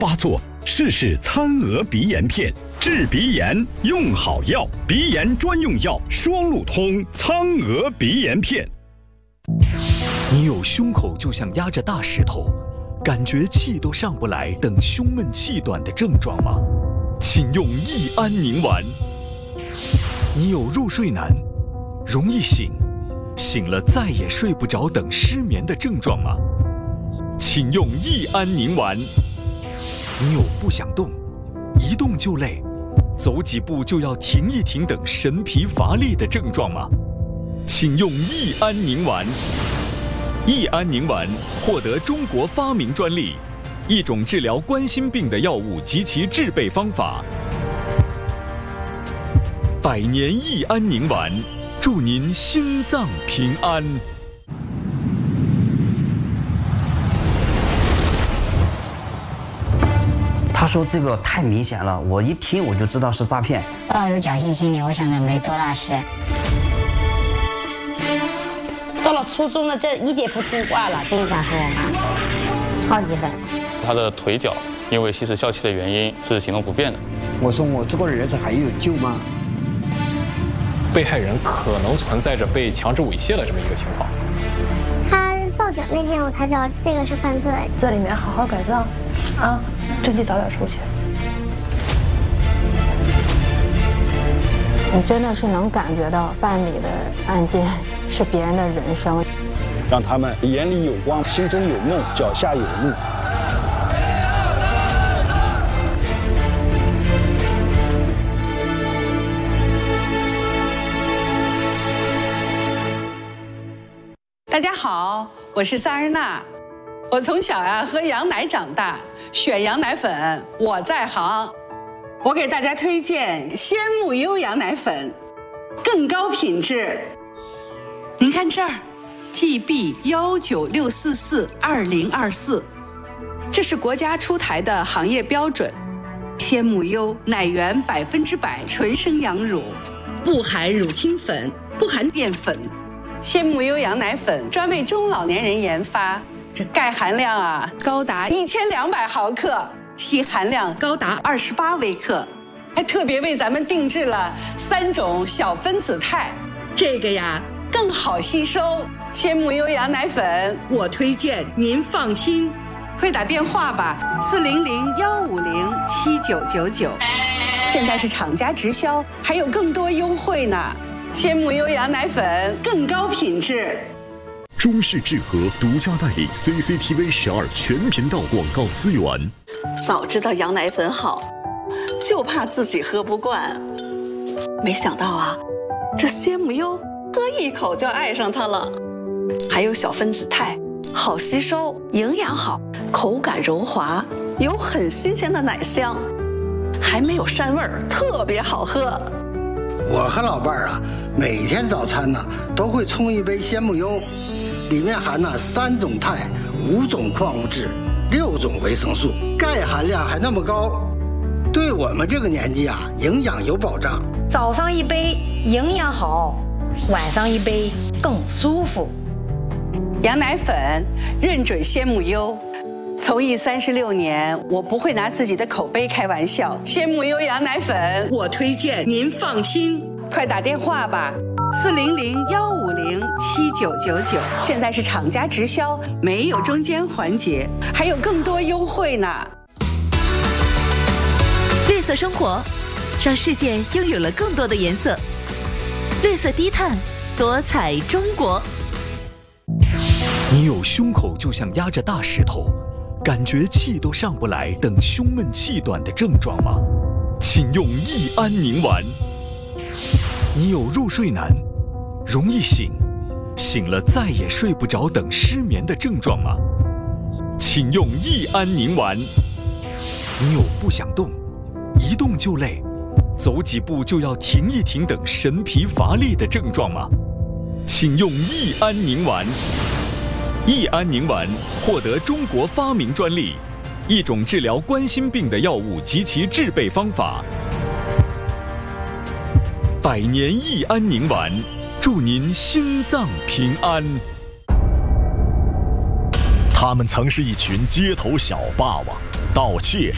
8座，试试餐鹅鼻炎片，治鼻炎用好药，鼻炎专用药双路通苍鹅鼻炎片。 你有胸口就像压着大石头，感觉气都上不来等胸闷气短的症状吗？请用益安宁丸。你有入睡难，容易醒，醒了再也睡不着等失眠的症状吗？请用益安宁丸。你有不想动，一动就累，走几步就要停一停等神疲乏力的症状吗？请用益安宁丸。益安宁丸获得中国发明专利，一种治疗冠心病的药物及其制备方法。100年益安宁丸，祝您心脏平安。 他说这个太明显了，我一听我就知道是诈骗。 抱有侥幸心理，我想着没多大事。到了初中了，这一点不听话了，真的想和我妈，超级狠。 他的腿脚因为吸食笑气的原因是行动不便的。 我说我这个儿子还有救吗？ 被害人可能存在着被强制猥亵的这么一个情况。 他报警那天我才知道这个是犯罪。 在里面好好改造，啊，争取早点出去。 你真的是能感觉到办理的案件是别人的人生， 让他们眼里有光，心中有梦，脚下有路。 大家好，我是萨日娜。我从小喝羊奶长大，选羊奶粉我在行。我给大家推荐鲜木优羊奶粉，更高品质。您看这儿 ，GB196442024，这是国家出台的行业标准。鲜木优奶源100%纯生羊乳，不含乳清粉，不含淀粉。鲜木优羊奶粉专为中老年人研发，这钙含量高达1200毫克。硒含量高达28微克，还特别为咱们定制了3种小分子肽，这个更好吸收。鲜木优羊奶粉，我推荐您放心，快打电话吧，400-150-7999，现在是厂家直销，还有更多优惠呢。鲜木优羊奶粉更高品质。 中式智和独家代理 CCTV 12全频道广告资源。 早知道羊奶粉好，就怕自己喝不惯。没想到这鲜木优喝一口就爱上它了。还有小分子肽，好吸收，营养好，口感柔滑，有很新鲜的奶香，还没有膻味儿，特别好喝。 我和老伴儿每天早餐都会冲一杯鲜木优，里面含3种肽、5种矿物质、6种维生素，钙含量还那么高，对我们这个年纪营养有保障。 早上一杯营养好，晚上一杯更舒服。 羊奶粉认准鲜木优，从艺36年，我不会拿自己的口碑开玩笑。鲜木优羊奶粉，我推荐您放心，快打电话吧，400-150-7999，现在是厂家直销，没有中间环节，还有更多优惠呢。 绿色生活，让世界拥有了更多的颜色。绿色低碳，多彩中国。 你有胸口就像压着大石头，感觉气都上不来等胸闷气短的症状吗？请用益安宁丸。你有入睡难，容易醒，醒了再也睡不着等失眠的症状吗？请用益安宁丸。你有不想动，一动就累，走几步就要停一停等神疲乏力的症状吗？请用益安宁丸。益安宁丸获得中国发明专利，一种治疗冠心病的药物及其制备方法。100年益安宁丸，祝您心脏平安。 他们曾是一群街头小霸王，盗窃、